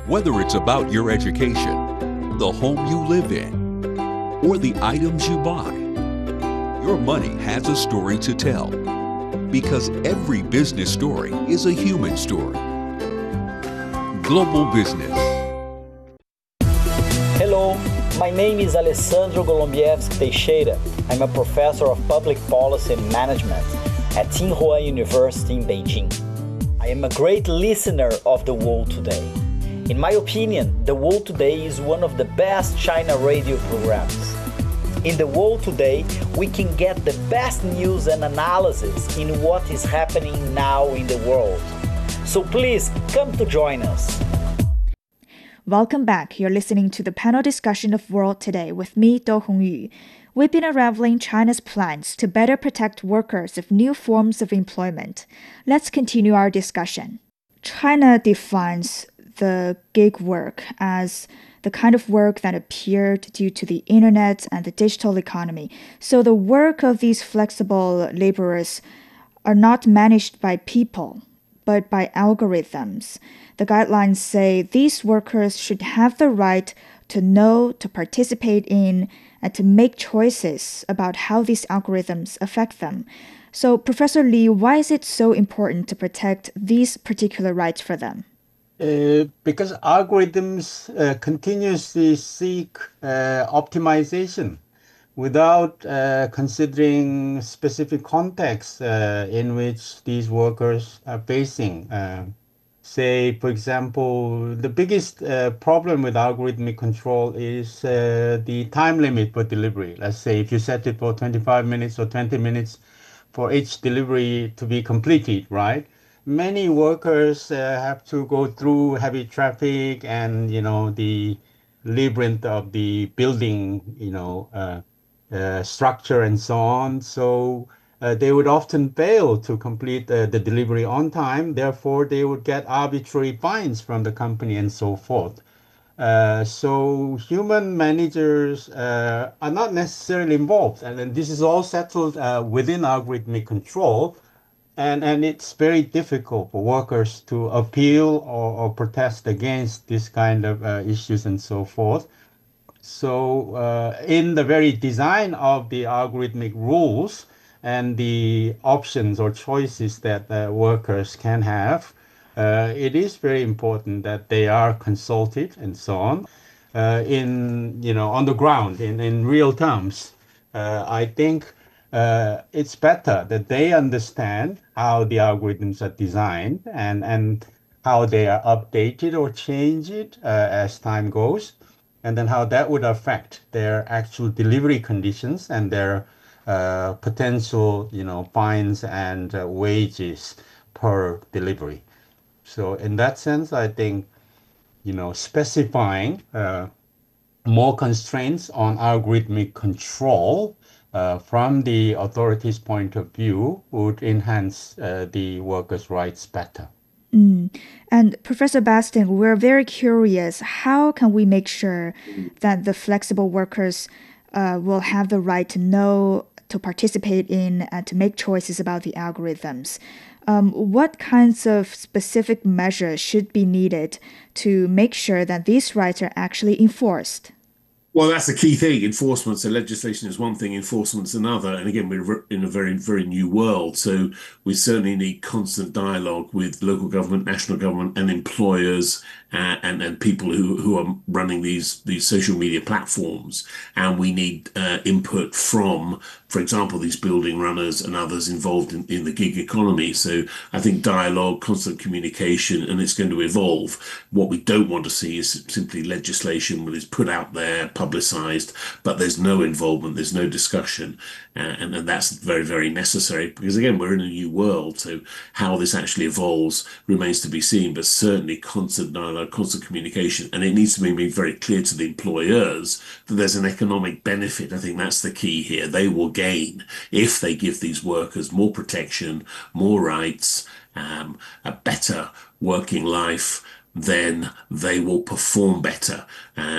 Whether it's about your education, the home you live in, or the items you buy, your money has a story to tell. Because every business story is a human story. Global Business. Hello, my name is Alessandro Golombieski Teixeira. I'm a professor of public policy and management at Tsinghua University in Beijing. I am a great listener of The World Today. In my opinion, The World Today is one of the best China radio programs. In The World Today, we can get the best news and analysis in what is happening now in the world. So please come to join us. Welcome back. You're listening to the panel discussion of World Today with me, Do Hongyu. We've been unraveling China's plans to better protect workers of new forms of employment. Let's continue our discussion. China defines the gig work as the kind of work that appeared due to the internet and the digital economy. So the work of these flexible laborers are not managed by people, but by algorithms. The guidelines say these workers should have the right to know, to participate in, and to make choices about how these algorithms affect them. So, Professor Li, why is it so important to protect these particular rights for them? Because algorithms continuously seek optimization without considering specific contexts in which these workers are facing. Say, for example, the biggest problem with algorithmic control is the time limit for delivery. Let's say if you set it for 25 minutes or 20 minutes for each delivery to be completed, right? Many workers have to go through heavy traffic and, the labyrinth of the building, structure and so on. So they would often fail to complete the delivery on time. Therefore, they would get arbitrary fines from the company and so forth. So human managers are not necessarily involved. And this is all settled within algorithmic control. And it's very difficult for workers to appeal or protest against this kind of issues and so forth. So in the very design of the algorithmic rules and the options or choices that workers can have, it is very important that they are consulted and so on on the ground in real terms. I think it's better that they understand how the algorithms are designed and how they are updated or changed as time goes, and then how that would affect their actual delivery conditions and their potential, fines and wages per delivery. So in that sense, I think, specifying more constraints on algorithmic control from the authorities' point of view would enhance the workers' rights better. And Professor Bastian, we're very curious, how can we make sure that the flexible workers will have the right to know, to participate in, and to make choices about the algorithms? What kinds of specific measures should be needed to make sure that these rights are actually enforced? Well, that's the key thing. Enforcement, so legislation is one thing, enforcement's another. And again, we're in a very, very new world. So we certainly need constant dialogue with local government, national government, and employers and people who are running these social media platforms. And we need input from, for example, these building runners and others involved in the gig economy. So I think dialogue, constant communication, and it's going to evolve. What we don't want to see is simply legislation that is put out there, publicized, but there's no involvement, there's no discussion. And that's very, very necessary because, again, we're in a new world. So how this actually evolves remains to be seen, but certainly constant dialogue, constant communication. And it needs to be made very clear to the employers that there's an economic benefit. I think that's the key here. They will gain if they give these workers more protection, more rights, a better working life, then they will perform better. And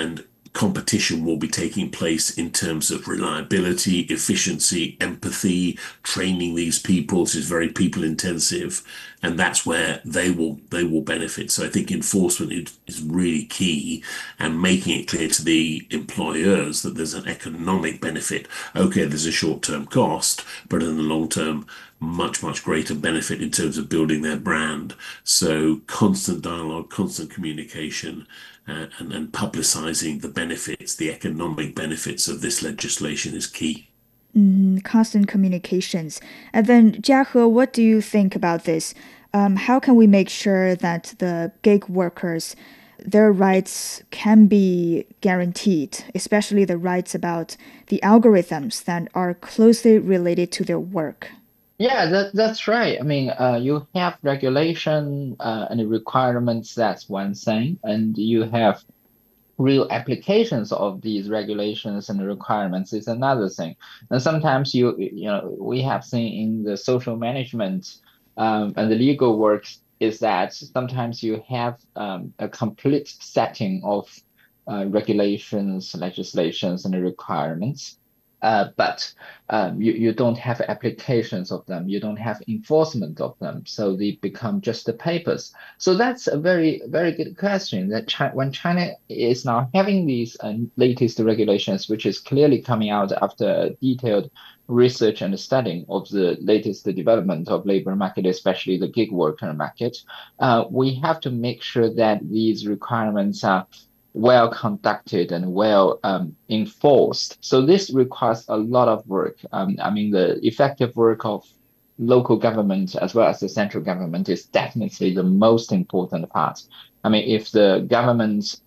competition will be taking place in terms of reliability, efficiency, empathy, training these people. This is very people intensive, and that's where they will benefit. So I think enforcement is really key, and making it clear to the employers that there's an economic benefit. Okay, there's a short-term cost, but in the long term, much greater benefit in terms of building their brand. So constant dialogue, constant communication, and publicizing the benefits, the economic benefits of this legislation is key. Constant communications. And then, Jiahe, what do you think about this? How can we make sure that the gig workers, their rights can be guaranteed, especially the rights about the algorithms that are closely related to their work? Yeah, that's right. I mean, you have regulation and requirements, that's one thing, and you have real applications of these regulations and requirements is another thing. And sometimes we have seen in the social management and the legal work is that sometimes you have a complete setting of regulations, legislations, and requirements. But you don't have applications of them, you don't have enforcement of them, so they become just the papers. So that's a very, very good question. That when China is now having these latest regulations, which is clearly coming out after detailed research and studying of the latest development of labor market, especially the gig worker market, we have to make sure that these requirements are well conducted and well enforced. So this requires a lot of work. I mean, the effective work of local government as well as the central government is definitely the most important part. I mean, if the government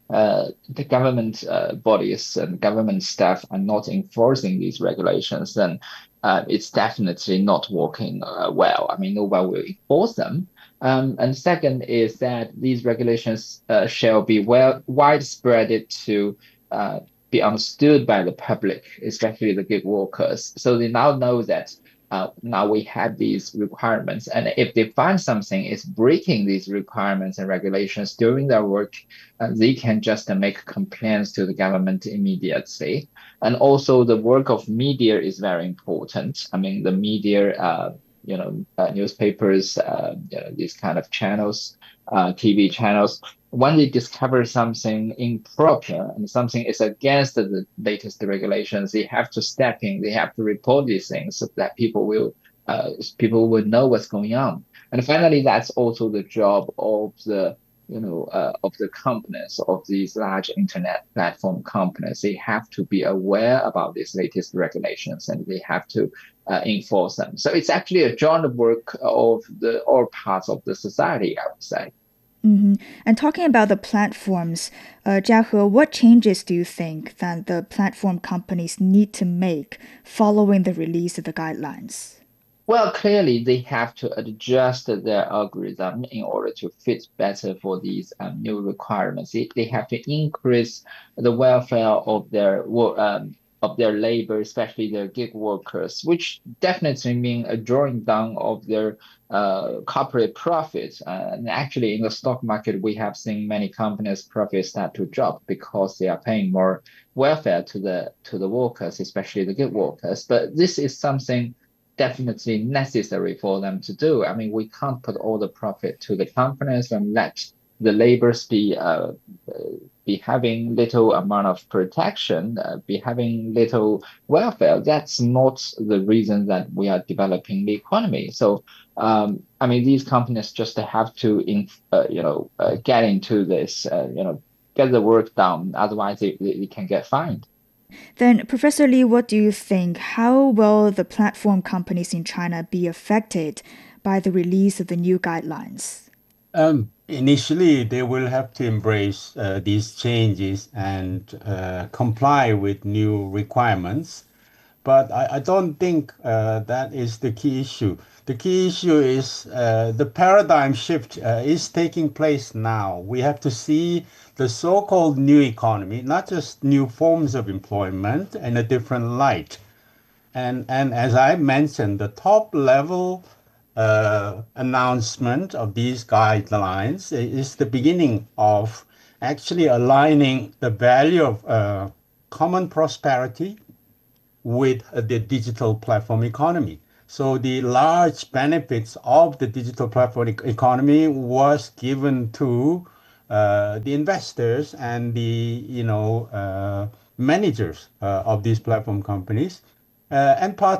bodies and government staff are not enforcing these regulations, then it's definitely not working well. I mean, nobody will enforce them. And second is that these regulations shall be widespread to be understood by the public, especially the gig workers. So they now know that now we have these requirements, and if they find something is breaking these requirements and regulations during their work, they can just make complaints to the government immediately. And also the work of media is very important. I mean, the media, newspapers, these kind of channels, TV channels, when they discover something improper and something is against the latest regulations, they have to step in, they have to report these things so that people will know what's going on. And finally, that's also the job of the companies, of these large internet platform companies. They have to be aware about these latest regulations and they have to enforce them. So it's actually a joint work of all parts of the society, I would say. And talking about the platforms, Jiahe, what changes do you think that the platform companies need to make following the release of the guidelines? Well, clearly they have to adjust their algorithm in order to fit better for these new requirements. They have to increase the welfare of their labor, especially their gig workers, which definitely mean a drawing down of their corporate profits. And actually, in the stock market, we have seen many companies' profits start to drop because they are paying more welfare to the workers, especially the gig workers. But this is something definitely necessary for them to do. I mean, we can't put all the profit to the companies and let the laborers be having little amount of protection, be having little welfare. That's not the reason that we are developing the economy. So, I mean, these companies just have to, get into this, get the work done. Otherwise, they can get fined. Then, Professor Li, what do you think? How will the platform companies in China be affected by the release of the new guidelines? Initially, they will have to embrace these changes and comply with new requirements. But I don't think that is the key issue. The key issue is the paradigm shift is taking place now. We have to see the so-called new economy, not just new forms of employment, in a different light. And as I mentioned, the top level announcement of these guidelines is the beginning of actually aligning the value of common prosperity with the digital platform economy. So the large benefits of the digital platform economy was given to the investors and the managers of these platform companies, and